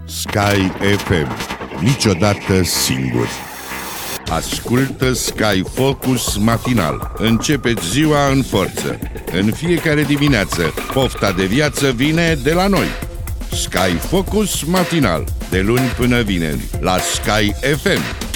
Sky FM. Niciodată singur. Ascultă Sky Focus matinal. Începeți ziua în forță. În fiecare dimineață, pofta de viață vine de la noi. Sky Focus matinal. De luni până vineri, la Sky FM.